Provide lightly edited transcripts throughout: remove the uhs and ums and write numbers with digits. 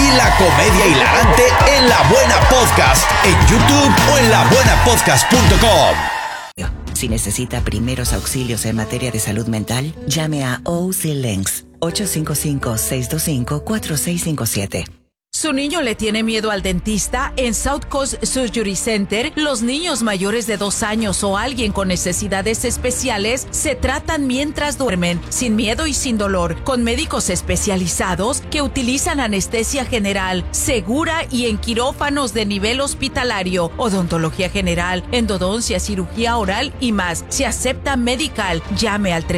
y la comedia hilarante en La Buena Podcast, en YouTube o en labuenapodcast.com. Si necesita primeros auxilios en materia de salud mental, llame a OC Links 855-625-4657. ¿Su niño le tiene miedo al dentista? En South Coast Surgery Center, los niños mayores de 2 años o alguien con necesidades especiales se tratan mientras duermen, sin miedo y sin dolor, con médicos especializados que utilizan anestesia general, segura y en quirófanos de nivel hospitalario, odontología general, endodoncia, cirugía oral y más. Se acepta Medical. Llame al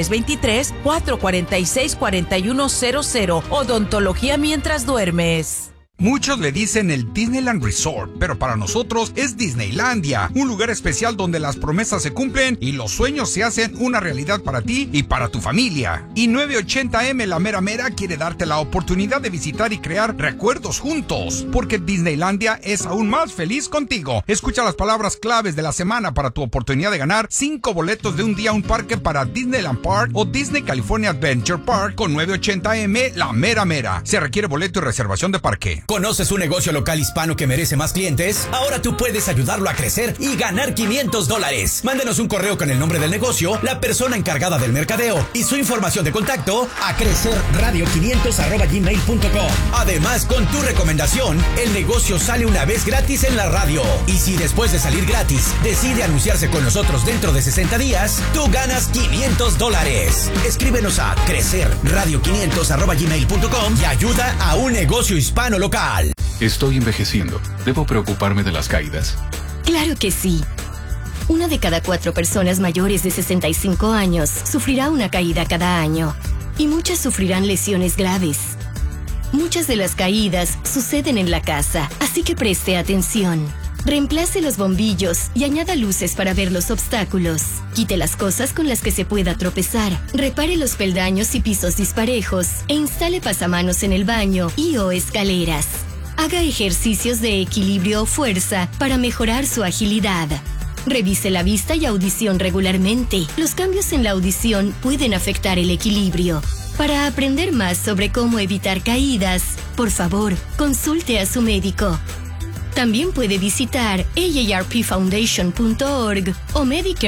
323-446-4100. Odontología mientras duermes. Muchos le dicen el Disneyland Resort, pero para nosotros es Disneylandia, un lugar especial donde las promesas se cumplen y los sueños se hacen una realidad para ti y para tu familia. Y 980M La Mera Mera quiere darte la oportunidad de visitar y crear recuerdos juntos, porque Disneylandia es aún más feliz contigo. Escucha las palabras claves de la semana para tu oportunidad de ganar 5 boletos de un día a un parque para Disneyland Park o Disney California Adventure Park con 980M La Mera Mera. Se requiere boleto y reservación de parque. ¿Conoces un negocio local hispano que merece más clientes? Ahora tú puedes ayudarlo a crecer y ganar $500. Mándenos un correo con el nombre del negocio, la persona encargada del mercadeo y su información de contacto a crecerradio500@gmail.com. Además, con tu recomendación, el negocio sale una vez gratis en la radio. Y si después de salir gratis decide anunciarse con nosotros dentro de 60 días, tú ganas $500. Escríbenos a crecerradio500@gmail.com y ayuda a un negocio hispano local. Estoy envejeciendo. ¿Debo preocuparme de las caídas? Claro que sí. 1 de cada 4 personas mayores de 65 años sufrirá una caída cada año. Y muchas sufrirán lesiones graves. Muchas de las caídas suceden en la casa, así que preste atención. Reemplace los bombillos y añada luces para ver los obstáculos. Quite las cosas con las que se pueda tropezar. Repare los peldaños y pisos disparejos e instale pasamanos en el baño y o escaleras. Haga ejercicios de equilibrio o fuerza para mejorar su agilidad. Revise la vista y audición regularmente. Los cambios en la audición pueden afectar el equilibrio. Para aprender más sobre cómo evitar caídas, por favor, consulte a su médico. También puede visitar aarpfoundation.org o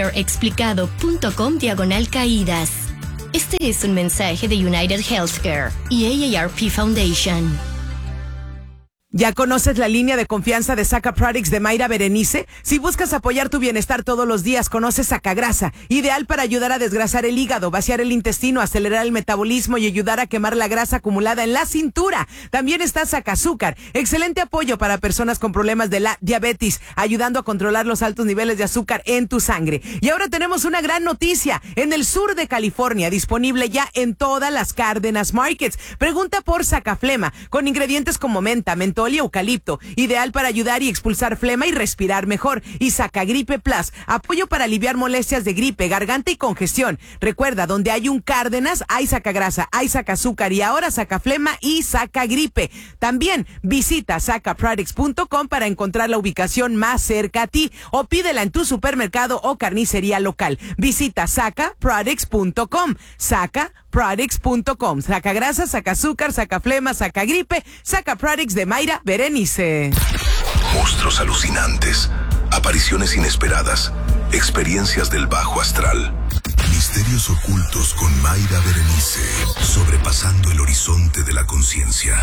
medicareexplicado.com/caídas. Este es un mensaje de United Healthcare y AARP Foundation. ¿Ya conoces la línea de confianza de Saca Products de Mayra Berenice? Si buscas apoyar tu bienestar todos los días, conoce Sacagrasa, ideal para ayudar a desgrasar el hígado, vaciar el intestino, acelerar el metabolismo y ayudar a quemar la grasa acumulada en la cintura. También está Sacazúcar, excelente apoyo para personas con problemas de la diabetes, ayudando a controlar los altos niveles de azúcar en tu sangre. Y ahora tenemos una gran noticia, en el sur de California, disponible ya en todas las Cárdenas Markets. Pregunta por Sacaflema, con ingredientes como menta, mentol y eucalipto, ideal para ayudar y expulsar flema y respirar mejor. Y Sacagripe Plus, apoyo para aliviar molestias de gripe, garganta y congestión. Recuerda, donde hay un Cárdenas, hay Sacagrasa, hay Sacazúcar y ahora Sacaflema y Sacagripe. También visita sacaproducts.com para encontrar la ubicación más cerca a ti o pídela en tu supermercado o carnicería local. Visita sacaproducts.com. Sacaproducts.com. Sacagrasa, Sacazúcar, Sacaflema, Sacagripe, Sacaproducts de Mayra Berenice. Monstruos alucinantes, apariciones inesperadas, experiencias del bajo astral. Misterios ocultos con Mayra Berenice, sobrepasando el horizonte de la conciencia.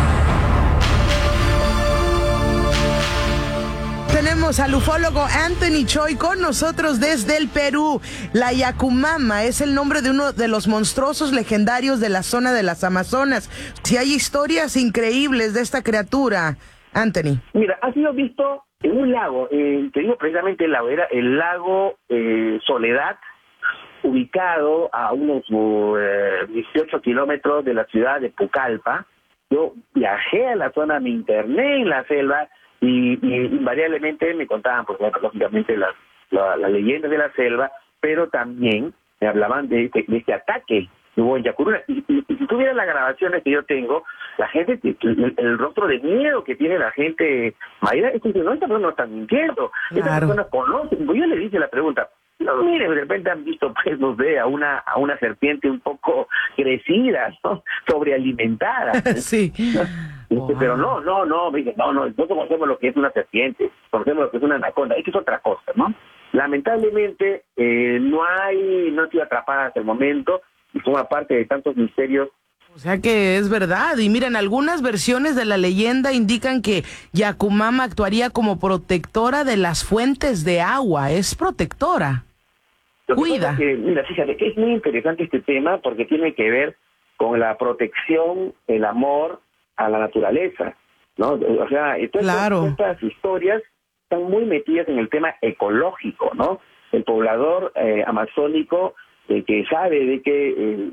Tenemos al ufólogo Anthony Choi con nosotros desde el Perú. La Yacumama es el nombre de uno de los monstruosos legendarios de la zona de las Amazonas. Si hay historias increíbles de esta criatura, Anthony. Mira, ha sido visto en un lago, te digo precisamente el lago, era el lago Soledad, ubicado a unos 18 kilómetros de la ciudad de Pucallpa. Yo viajé a la zona, me interné en la selva, y invariablemente me contaban, pues, lógicamente, las leyendas de la selva, pero también me hablaban de este ataque que hubo en Yacuruna. Y si tú vieras las grabaciones que yo tengo, la gente, el rostro de miedo que tiene la gente, Mayra, es que no, esta persona no está mintiendo, estas personas conocen. Yo le hice la pregunta, No, mire, de repente han visto, pues, no sé, a una serpiente un poco crecida, ¿no? Sobrealimentada. Sí. Pero no, nosotros conocemos lo que es una serpiente, conocemos lo que es una anaconda, esto es otra cosa, ¿no? Lamentablemente, no ha sido atrapada hasta el momento y forma parte de tantos misterios. O sea que es verdad. Y miren, algunas versiones de la leyenda indican que Yakumama actuaría como protectora de las fuentes de agua. Es protectora. Cuida. Mira, fíjate que es muy interesante este tema porque tiene que ver con la protección, el amor a la naturaleza, ¿no? O sea, claro. Estas historias están muy metidas en el tema ecológico, ¿no? El poblador amazónico que sabe de que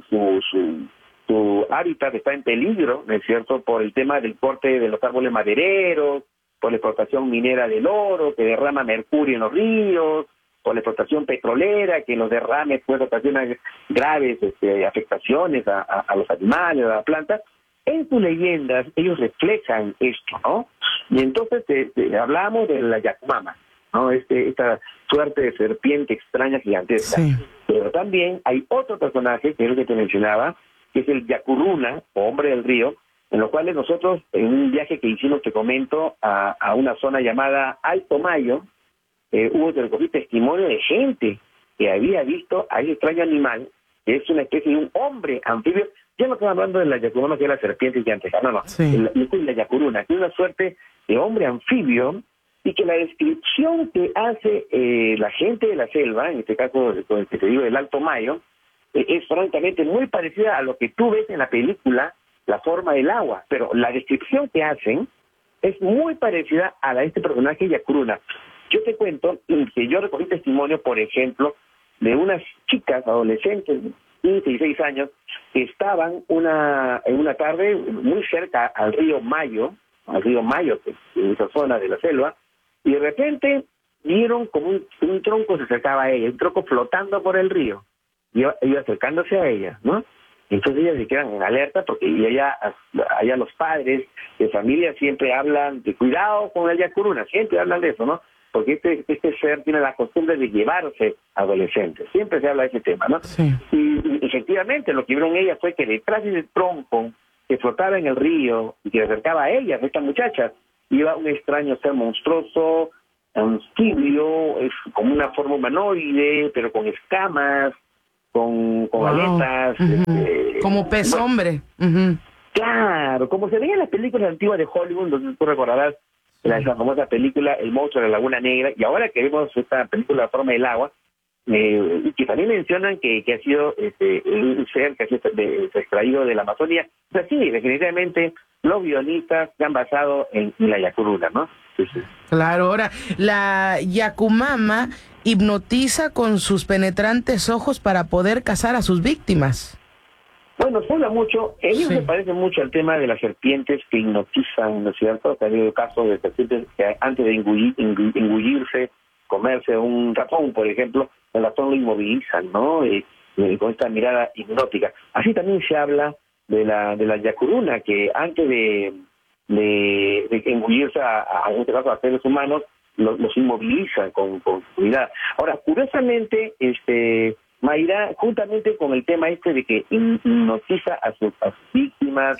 su hábitat está en peligro, ¿no es cierto?, por el tema del corte de los árboles madereros, por la explotación minera del oro, que derrama mercurio en los ríos, por la explotación petrolera, que en los derrames pues ocasionan graves afectaciones a los animales, a las plantas. En sus leyendas ellos reflejan esto, ¿no? Y entonces hablamos de la Yakumama, ¿no? Esta suerte de serpiente extraña gigantesca. Sí. Pero también hay otro personaje, que es el que te mencionaba, que es el Yacuruna, o hombre del río, en los cuales nosotros, en un viaje que hicimos, te comento, a una zona llamada Alto Mayo, hubo que recoger testimonio de gente que había visto a ese extraño animal, que es una especie de un hombre anfibio. Ya no estamos hablando de la Yacuruna, que es la serpiente gigantesca, no. Sí. La Yacuruna, que es una suerte de hombre anfibio, y que la descripción que hace la gente de la selva, en este caso, con el que te digo, del Alto Mayo, es francamente muy parecida a lo que tú ves en la película La forma del agua, pero la descripción que hacen es muy parecida a la de este personaje Yacuruna. Yo te cuento que yo recogí testimonio, por ejemplo, de unas chicas adolescentes, 15 y 16 años, que estaban en una tarde muy cerca al río Mayo, que es en esa zona de la selva, y de repente vieron como un tronco se acercaba a ella, un tronco flotando por el río, y iba acercándose a ella, ¿no? Entonces ellas se quedan en alerta porque allá los padres de familia siempre hablan de cuidado con el Yacuruna, siempre hablan de eso, ¿no? Porque este ser tiene la costumbre de llevarse adolescentes, siempre se habla de ese tema, ¿no? Sí. Y efectivamente lo que vieron ellas fue que detrás de ese tronco que flotaba en el río y que se acercaba a ellas, estas muchachas, iba un extraño ser monstruoso, anfibio, es como una forma humanoide, pero con escamas, con aletas. Como pez hombre. Claro, como se veía en las películas antiguas de Hollywood, entonces tú recordarás esa famosa película El monstruo de la Laguna Negra, y ahora que vemos esta película La forma del agua, que también mencionan que ha sido un ser que ha sido extraído de la Amazonía. O sea, sí, definitivamente los guionistas se han basado en la Yacuruna, ¿no? Sí. Claro, ahora, la Yakumama hipnotiza con sus penetrantes ojos para poder cazar a sus víctimas. Bueno, se habla mucho, ellos se parecen mucho al tema de las serpientes que hipnotizan, ¿no es cierto? Ha habido casos de serpientes que antes de engullirse, comerse un ratón, por ejemplo, el ratón lo inmovilizan, ¿no? Con esta mirada hipnótica. Así también se habla de la Yacuruna, que antes de engullirse en este caso a seres humanos, los inmoviliza con su mirada. Ahora, curiosamente, Mayra, juntamente con el tema de que hipnotiza a sus víctimas,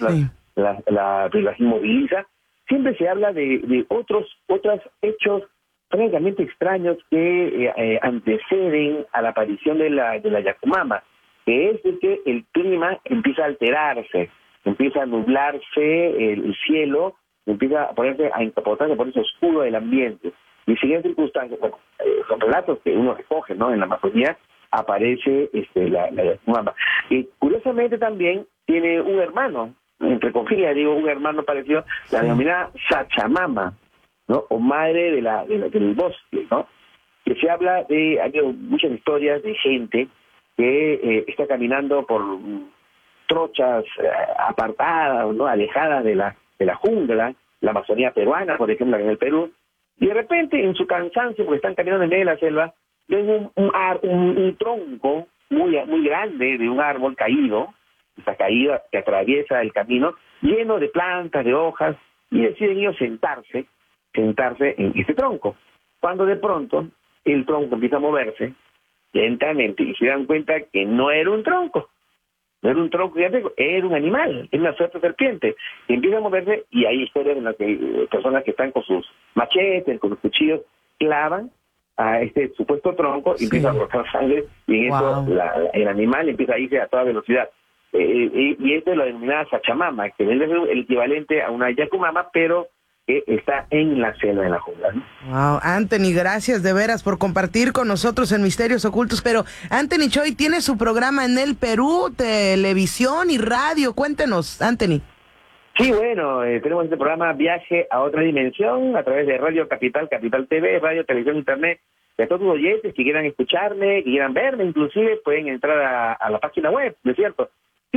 las inmoviliza, siempre se habla de otros hechos francamente extraños que anteceden a la aparición de la Yakumama, que es de que el clima empieza a alterarse, empieza a nublarse el cielo, empieza a ponerse oscuro el ambiente. Y siguientes circunstancias, son relatos que uno recoge, ¿no? En la Amazonía aparece la Yakumama. Y curiosamente también tiene un hermano, entre comillas un hermano parecido, la denominada Sachamama, ¿no? O madre del bosque, ¿no? Que se habla hay muchas historias de gente que está caminando por trochas apartadas, ¿no? Alejadas de la jungla, la Amazonía peruana, por ejemplo, en el Perú, y de repente en su cansancio, porque están caminando en medio de la selva, ven un tronco muy grande de un árbol caído, está caído, que atraviesa el camino, lleno de plantas, de hojas, y deciden ellos sentarse en ese tronco. Cuando de pronto el tronco empieza a moverse, lentamente, y se dan cuenta que no era un tronco. No era un tronco gigantesco, era un animal, era una suerte serpiente. Y empieza a moverse, y hay historias en las que personas que están con sus machetes, con los cuchillos, clavan a este supuesto tronco y empieza a brotar sangre, y en eso el animal empieza a irse a toda velocidad. Y esto es lo denominada Sachamama, que es el equivalente a una Yacumama, pero que está en la selva, en la jungla, ¿no? Wow, Anthony, gracias de veras por compartir con nosotros en Misterios Ocultos. Pero Anthony Choi tiene su programa en el Perú, televisión y radio. Cuéntenos, Anthony. Sí, bueno, tenemos este programa Viaje a otra dimensión a través de Radio Capital, Capital TV, radio, televisión, internet. De todos los oyentes que quieran escucharme, que quieran verme, inclusive pueden entrar a la página web, ¿no es cierto?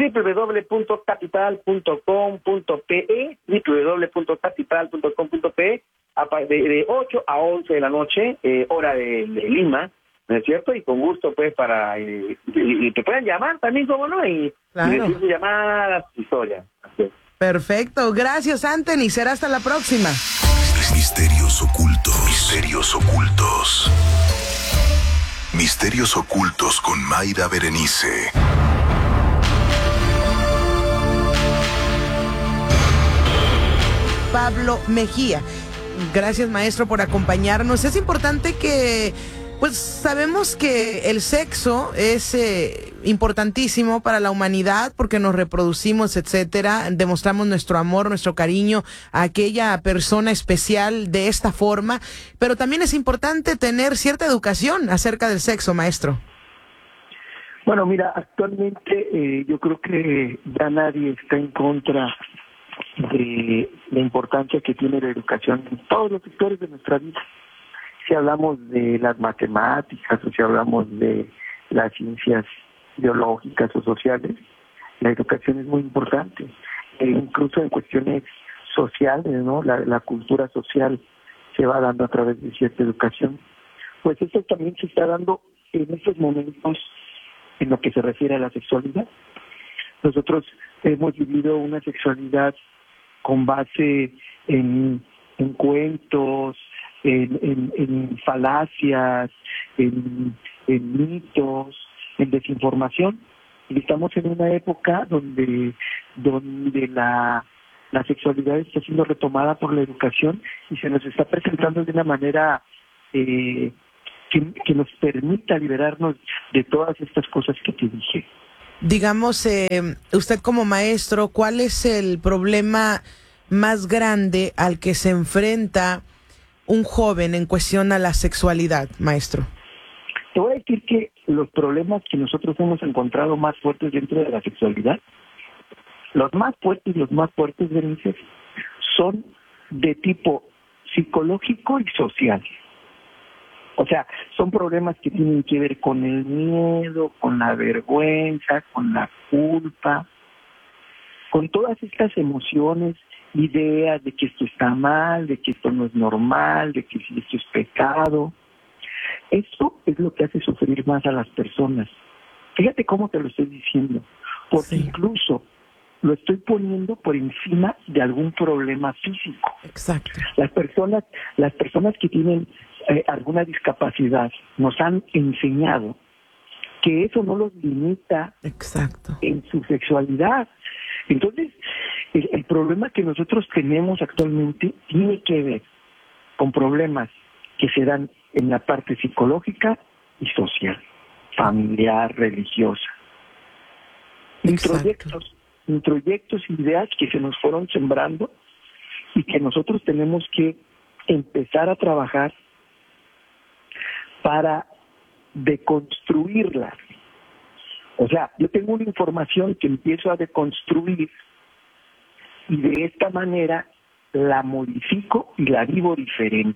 www.capital.com.pe, www.capital.com.pe, de 8 a 11 de la noche, hora de Lima, ¿no es cierto? Y con gusto, pues, para y te pueden llamar también, como no, y decir sus llamadas, historias. Perfecto, gracias, Anthony, será hasta la próxima. Misterios ocultos. Misterios ocultos. Misterios ocultos con Mayra Berenice. Pablo Mejía. Gracias, maestro, por acompañarnos. Es importante que, pues, sabemos que el sexo es importantísimo para la humanidad porque nos reproducimos, etcétera, demostramos nuestro amor, nuestro cariño a aquella persona especial de esta forma, pero también es importante tener cierta educación acerca del sexo, maestro. Bueno, mira, actualmente yo creo que ya nadie está en contra de la importancia que tiene la educación en todos los sectores de nuestra vida. Si hablamos de las matemáticas o si hablamos de las ciencias biológicas o sociales, la educación es muy importante. Incluso en cuestiones sociales, ¿no? La cultura social se va dando a través de cierta educación. Pues esto también se está dando en estos momentos en lo que se refiere a la sexualidad. Nosotros hemos vivido una sexualidad con base en cuentos, en falacias, en mitos, en desinformación. Y estamos en una época donde la sexualidad está siendo retomada por la educación y se nos está presentando de una manera que nos permita liberarnos de todas estas cosas que te dije. Digamos, usted como maestro, ¿cuál es el problema más grande al que se enfrenta un joven en cuestión a la sexualidad, maestro? Te voy a decir que los problemas que nosotros hemos encontrado más fuertes dentro de la sexualidad, los más fuertes, Berenice, son de tipo psicológico y social. O sea, son problemas que tienen que ver con el miedo, con la vergüenza, con la culpa, con todas estas emociones, ideas de que esto está mal, de que esto no es normal, de que esto es pecado. Eso es lo que hace sufrir más a las personas. Fíjate cómo te lo estoy diciendo, porque incluso lo estoy poniendo por encima de algún problema físico. Exacto. Las personas que tienen alguna discapacidad nos han enseñado que eso no los limita en su sexualidad. Entonces, el problema que nosotros tenemos actualmente tiene que ver con problemas que se dan en la parte psicológica y social, familiar, religiosa. Introyectos, ideas que se nos fueron sembrando y que nosotros tenemos que empezar a trabajar para deconstruirlas. O sea, yo tengo una información que empiezo a deconstruir y de esta manera la modifico y la vivo diferente.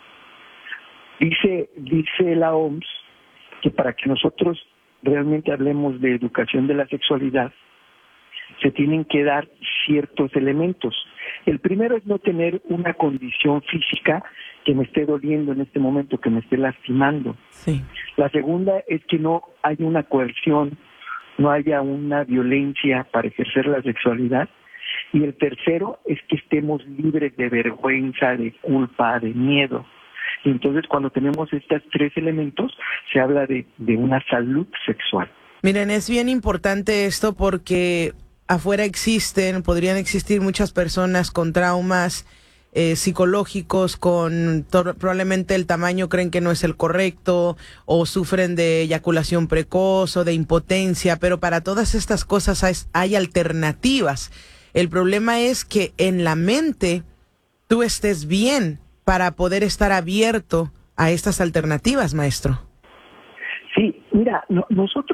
Dice la OMS que para que nosotros realmente hablemos de educación de la sexualidad, se tienen que dar ciertos elementos. El primero es no tener una condición física que me esté doliendo en este momento, que me esté lastimando. Sí. La segunda es que no haya una coerción, no haya una violencia para ejercer la sexualidad. Y el tercero es que estemos libres de vergüenza, de culpa, de miedo. Y entonces cuando tenemos estos 3 elementos, se habla de una salud sexual. Miren, es bien importante esto porque afuera podrían existir muchas personas con traumas psicológicos, con probablemente el tamaño creen que no es el correcto, o sufren de eyaculación precoz o de impotencia, pero para todas estas cosas hay alternativas. El problema es que en la mente tú estés bien para poder estar abierto a estas alternativas, maestro. Sí, mira, nosotros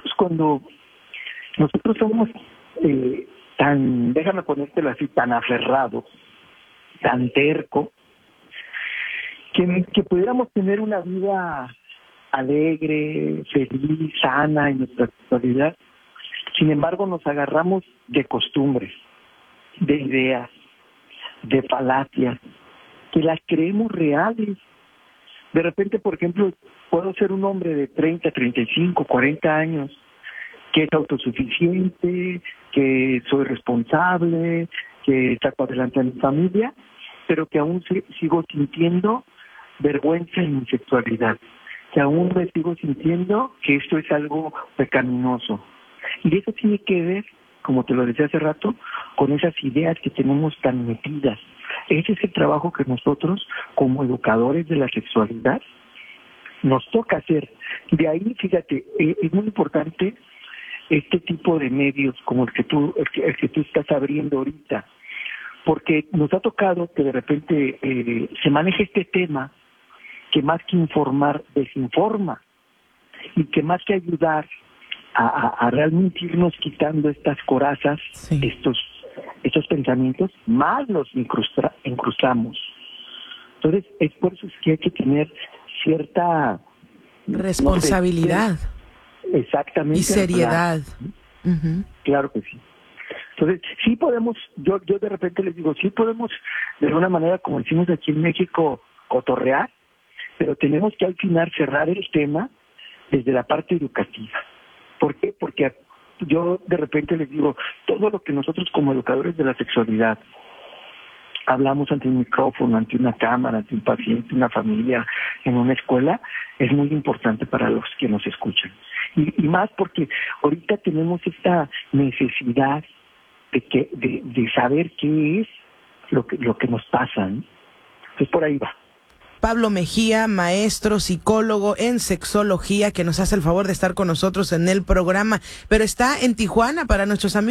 somos déjame ponértelo así, tan aferrados, tan terco, que pudiéramos tener una vida alegre, feliz, sana en nuestra sexualidad. Sin embargo, nos agarramos de costumbres, de ideas, de falacias, que las creemos reales. De repente, por ejemplo, puedo ser un hombre de 30, 35, 40 años, que es autosuficiente, que soy responsable, que saco adelante a mi familia, pero que aún sigo sintiendo vergüenza en mi sexualidad, que aún me sigo sintiendo que esto es algo pecaminoso. Y eso tiene que ver, como te lo decía hace rato, con esas ideas que tenemos tan metidas. Ese es el trabajo que nosotros, como educadores de la sexualidad, nos toca hacer. De ahí, fíjate, es muy importante este tipo de medios como el que tú estás abriendo ahorita, porque nos ha tocado que de repente se maneje este tema que más que informar, desinforma, y que más que ayudar a realmente irnos quitando estas corazas, sí, estos pensamientos, más los incrustamos. Entonces, es por eso que hay que tener cierta responsabilidad. Exactamente. Y seriedad. Claro que sí. Entonces, sí podemos, yo de repente les digo, sí podemos, de alguna manera, como decimos aquí en México, cotorrear, pero tenemos que al final cerrar el tema desde la parte educativa. ¿Por qué? Porque yo de repente les digo, todo lo que nosotros como educadores de la sexualidad hablamos ante un micrófono, ante una cámara, ante un paciente, una familia, en una escuela, es muy importante para los que nos escuchan. Y más porque ahorita tenemos esta necesidad de saber qué es lo que nos pasa, ¿no? Entonces por ahí va. Pablo Mejía, maestro, psicólogo en sexología, que nos hace el favor de estar con nosotros en el programa, pero está en Tijuana para nuestros amigos.